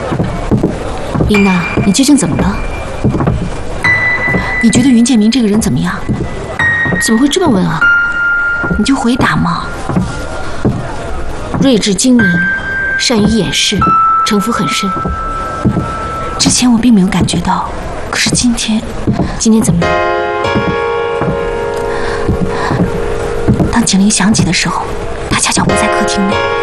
琳娜，你究竟怎么了？你觉得云建明这个人怎么样？怎么会这么问啊？你就回答嘛。睿智精明，善于掩饰，城府很深。之前我并没有感觉到，可是今天怎么了？当警铃响起的时候，他恰巧不在客厅内。